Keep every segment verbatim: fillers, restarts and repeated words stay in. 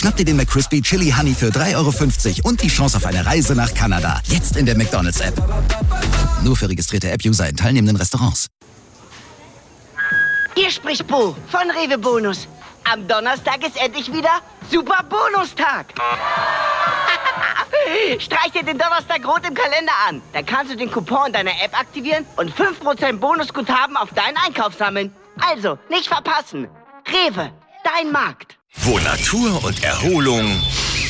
Schnapp dir den McCrispy Chili Honey für drei Euro fünfzig und die Chance auf eine Reise nach Kanada. Jetzt in der McDonald's-App. Nur für registrierte App-User in teilnehmenden Restaurants. Hier spricht Bo von Rewe Bonus. Am Donnerstag ist endlich wieder Super Bonustag. Streich dir den Donnerstag rot im Kalender an. Dann kannst du den Coupon in deiner App aktivieren und fünf Prozent Bonusguthaben auf deinen Einkauf sammeln. Also, nicht verpassen. Rewe, dein Markt. Wo Natur und Erholung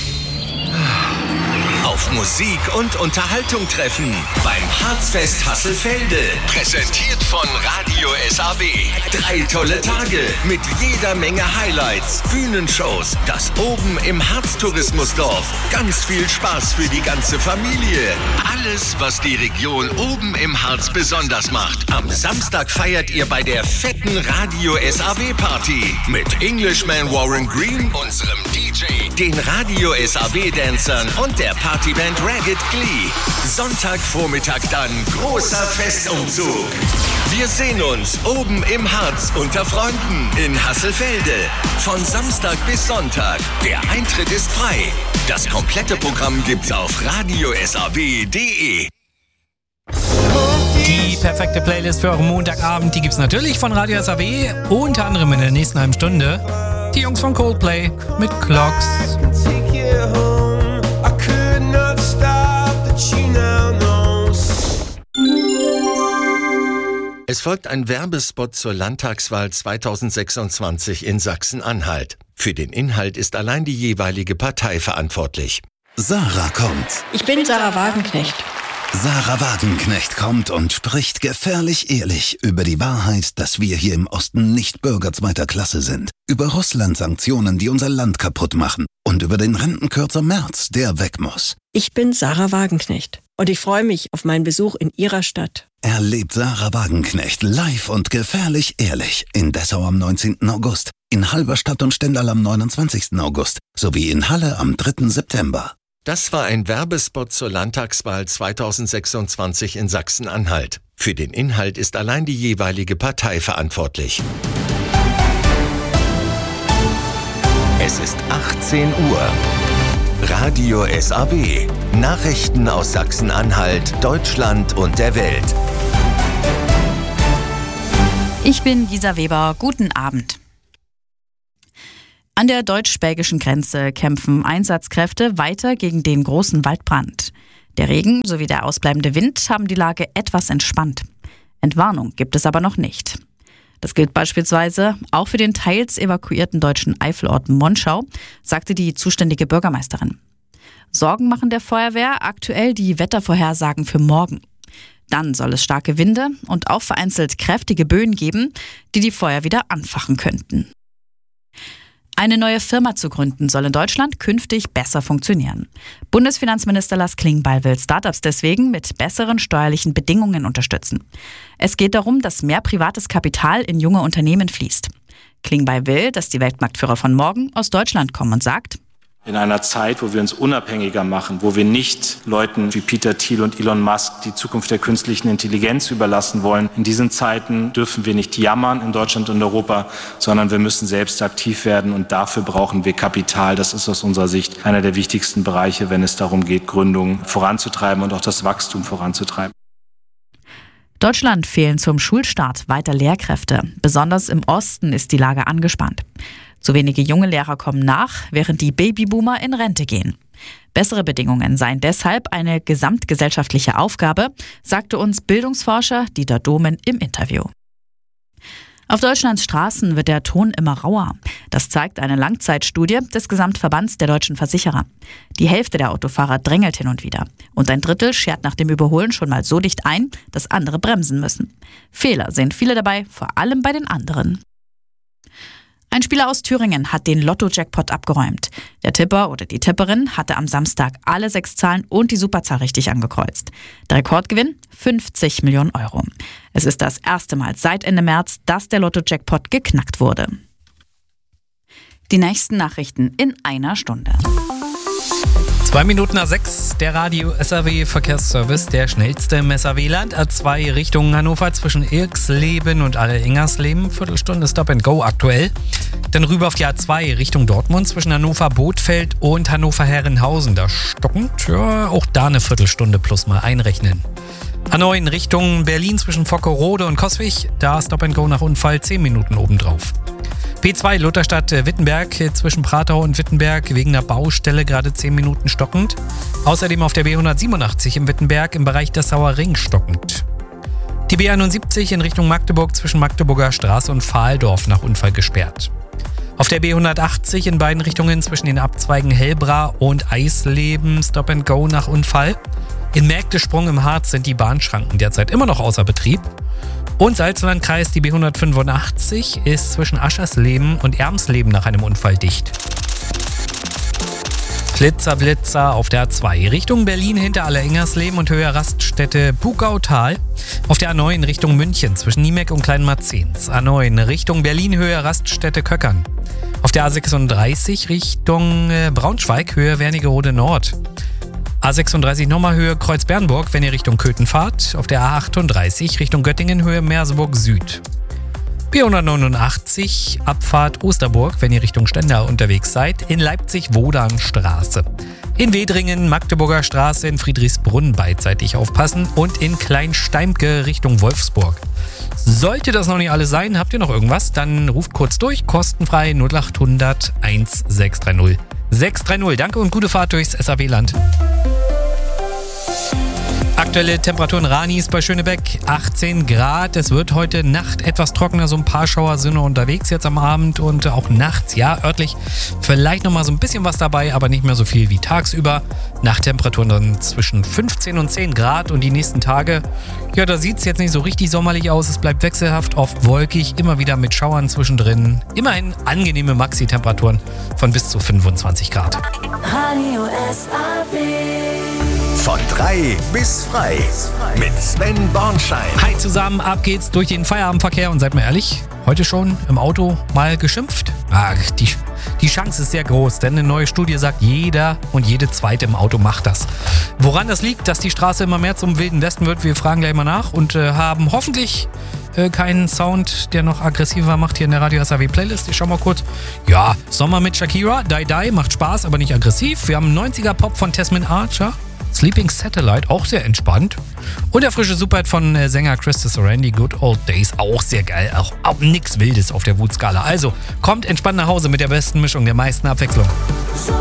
auf Musik und Unterhaltung treffen. Beim Harzfest Hasselfelde. Präsentiert von Radio S A W. Drei tolle Tage mit jeder Menge Highlights, Bühnenshows, das Oben im Harztourismusdorf. Ganz viel Spaß für die ganze Familie. Alles, was die Region Oben im Harz besonders macht. Am Samstag feiert ihr bei der fetten Radio S A W Party. Mit Englishman Warren Green, unserem D J, den Radio S A W Dancern und der Partyband Ragged Glee. Sonntagvormittag dann großer Festumzug. Wir sehen uns oben im Harz unter Freunden in Hasselfelde. Von Samstag bis Sonntag. Der Eintritt ist frei. Das komplette Programm gibt's auf radio s a w punkt d e. Die perfekte Playlist für euren Montagabend, die gibt's natürlich von Radio S A W. Unter anderem in der nächsten halben Stunde die Jungs von Coldplay mit Clocks. Es folgt ein Werbespot zur Landtagswahl zweitausendsechsundzwanzig in Sachsen-Anhalt. Für den Inhalt ist allein die jeweilige Partei verantwortlich. Sarah kommt. Ich bin Sarah Wagenknecht. Sarah Wagenknecht kommt und spricht gefährlich ehrlich über die Wahrheit, dass wir hier im Osten nicht Bürger zweiter Klasse sind. Über Russland-Sanktionen, die unser Land kaputt machen. Und über den Rentenkürzer Merz, der weg muss. Ich bin Sarah Wagenknecht und ich freue mich auf meinen Besuch in Ihrer Stadt. Erlebt Sarah Wagenknecht live und gefährlich ehrlich in Dessau am neunzehnten August, in Halberstadt und Stendal am neunundzwanzigsten August sowie in Halle am dritten September. Das war ein Werbespot zur Landtagswahl zweitausendsechsundzwanzig in Sachsen-Anhalt. Für den Inhalt ist allein die jeweilige Partei verantwortlich. Es ist achtzehn Uhr. Radio S A W. Nachrichten aus Sachsen-Anhalt, Deutschland und der Welt. Ich bin Lisa Weber. Guten Abend. An der deutsch-belgischen Grenze kämpfen Einsatzkräfte weiter gegen den großen Waldbrand. Der Regen sowie der ausbleibende Wind haben die Lage etwas entspannt. Entwarnung gibt es aber noch nicht. Das gilt beispielsweise auch für den teils evakuierten deutschen Eifelort Monschau, sagte die zuständige Bürgermeisterin. Sorgen machen der Feuerwehr aktuell die Wettervorhersagen für morgen. Dann soll es starke Winde und auch vereinzelt kräftige Böen geben, die die Feuer wieder anfachen könnten. Eine neue Firma zu gründen soll in Deutschland künftig besser funktionieren. Bundesfinanzminister Lars Klingbeil will Startups deswegen mit besseren steuerlichen Bedingungen unterstützen. Es geht darum, dass mehr privates Kapital in junge Unternehmen fließt. Klingbeil will, dass die Weltmarktführer von morgen aus Deutschland kommen und sagt: In einer Zeit, wo wir uns unabhängiger machen, wo wir nicht Leuten wie Peter Thiel und Elon Musk die Zukunft der künstlichen Intelligenz überlassen wollen, in diesen Zeiten dürfen wir nicht jammern in Deutschland und Europa, sondern wir müssen selbst aktiv werden und dafür brauchen wir Kapital. Das ist aus unserer Sicht einer der wichtigsten Bereiche, wenn es darum geht, Gründungen voranzutreiben und auch das Wachstum voranzutreiben. Deutschland fehlen zum Schulstart weiter Lehrkräfte. Besonders im Osten ist die Lage angespannt. Zu wenige junge Lehrer kommen nach, während die Babyboomer in Rente gehen. Bessere Bedingungen seien deshalb eine gesamtgesellschaftliche Aufgabe, sagte uns Bildungsforscher Dieter Domen im Interview. Auf Deutschlands Straßen wird der Ton immer rauer. Das zeigt eine Langzeitstudie des Gesamtverbands der deutschen Versicherer. Die Hälfte der Autofahrer drängelt hin und wieder. Und ein Drittel schert nach dem Überholen schon mal so dicht ein, dass andere bremsen müssen. Fehler sehen viele dabei, vor allem bei den anderen. Ein Spieler aus Thüringen hat den Lotto-Jackpot abgeräumt. Der Tipper oder die Tipperin hatte am Samstag alle sechs Zahlen und die Superzahl richtig angekreuzt. Der Rekordgewinn? fünfzig Millionen Euro. Es ist das erste Mal seit Ende März, dass der Lotto-Jackpot geknackt wurde. Die nächsten Nachrichten in einer Stunde. Zwei Minuten nach sechs, der Radio S R W Verkehrsservice, der schnellste im S R W-Land. A zwei Richtung Hannover zwischen Irksleben und Alle-Ingersleben. Viertelstunde Stop and Go aktuell. Dann rüber auf die A zwei Richtung Dortmund zwischen Hannover Bothfeld und Hannover Herrenhausen. Da stockend, ja, auch da eine Viertelstunde plus mal einrechnen. A neun Richtung Berlin zwischen Vockerode und Coswig. Da Stop and Go nach Unfall, zehn Minuten obendrauf. P zwei Lutherstadt Wittenberg zwischen Pratau und Wittenberg wegen der Baustelle gerade zehn Minuten stockend. Außerdem auf der B hundertsiebenundachtzig im Wittenberg im Bereich Dessauer Ring stockend. Die B einundsiebzig in Richtung Magdeburg zwischen Magdeburger Straße und Pfahldorf nach Unfall gesperrt. Auf der B hundertachtzig in beiden Richtungen zwischen den Abzweigen Hellbra und Eisleben Stop and Go nach Unfall. In Mägdesprung im Harz sind die Bahnschranken derzeit immer noch außer Betrieb. Und Salzlandkreis, die B hundertfünfundachtzig, ist zwischen Aschersleben und Ermsleben nach einem Unfall dicht. Blitzer, Blitzer auf der A zwei Richtung Berlin hinter Alle-Ingersleben und Höhe Raststätte Pugautal. Auf der A neun Richtung München zwischen Niemek und Kleinmarzens. A neun Richtung Berlin Höhe Raststätte Köckern. Auf der A sechsunddreißig Richtung Braunschweig Höhe Wernigerode Nord. A sechsunddreißig nochmal Höhe Kreuzbernburg, wenn ihr Richtung Köthen fahrt. Auf der A achtunddreißig Richtung Göttingen Höhe Merseburg Süd. B hundertneunundachtzig Abfahrt Osterburg, wenn ihr Richtung Stendal unterwegs seid. In Leipzig Wodanstraße. In Wedringen Magdeburger Straße, in Friedrichsbrunn beidseitig aufpassen. Und in Kleinsteimke Richtung Wolfsburg. Sollte das noch nicht alles sein, habt ihr noch irgendwas, dann ruft kurz durch, kostenfrei null achthundert sechshundertsechzig. sechshundertdreißig. Danke und gute Fahrt durchs S R W-Land. Aktuelle Temperaturen Ranis bei Schönebeck, achtzehn Grad. Es wird heute Nacht etwas trockener, so ein paar Schauer sind noch unterwegs jetzt am Abend und auch nachts, ja, örtlich vielleicht nochmal so ein bisschen was dabei, aber nicht mehr so viel wie tagsüber. Nachttemperaturen dann zwischen fünfzehn und zehn Grad und die nächsten Tage, ja, da sieht es jetzt nicht so richtig sommerlich aus. Es bleibt wechselhaft, oft wolkig, immer wieder mit Schauern zwischendrin. Immerhin angenehme Maxi-Temperaturen von bis zu fünfundzwanzig Grad. Radio S R W. Von drei bis frei mit Sven Bornschein. Hi zusammen, ab geht's durch den Feierabendverkehr und seid mal ehrlich, heute schon im Auto mal geschimpft? Ach, die, die Chance ist sehr groß, denn eine neue Studie sagt, jeder und jede Zweite im Auto macht das. Woran das liegt, dass die Straße immer mehr zum Wilden Westen wird, wir fragen gleich mal nach und äh, haben hoffentlich äh, keinen Sound, der noch aggressiver macht hier in der Radio S R W Playlist. Ich schau mal kurz. Ja, Sommer mit Shakira, Die Die, macht Spaß, aber nicht aggressiv. Wir haben neunziger Pop von Tasmin Archer. Sleeping Satellite, auch sehr entspannt. Und der frische Superhit von äh, Sänger Christus Sorandi, Good Old Days, auch sehr geil. Auch, auch nichts Wildes auf der Wutskala. Also, kommt entspannt nach Hause mit der besten Mischung, der meisten Abwechslung.